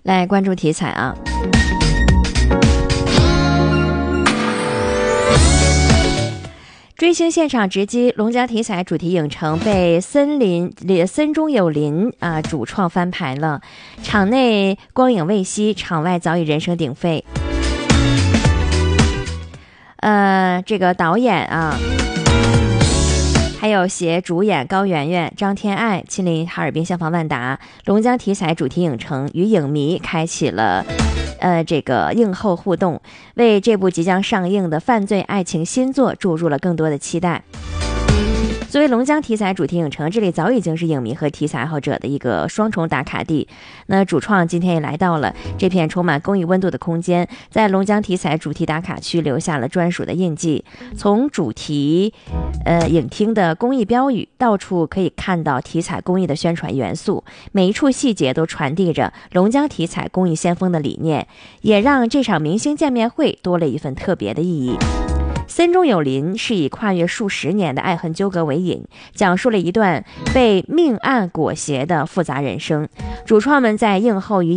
来关注题材啊。追星现场直击龙江题材主题影城被森中有林主创翻牌了，场内光影未息，场外早已人声鼎沸。这个导演还有携主演高圆圆、张天爱亲临哈尔滨相逢万达，龙江题材主题影城与影迷开启了这个映后互动，为这部即将上映的犯罪爱情新作注入了更多的期待。作为龙江题材主题影城，这里早已经是影迷和题材爱好者的一个双重打卡地。那主创今天也来到了这片充满公益温度的空间，在龙江题材主题打卡区留下了专属的印记。从主题影厅的公益标语，到处可以看到题材公益的宣传元素，每一处细节都传递着龙江题材公益先锋的理念，也让这场明星见面会多了一份特别的意义。森中有林是以跨越数十年的爱恨纠葛为引，讲述了一段被命案裹挟的复杂人生。主创们在映后与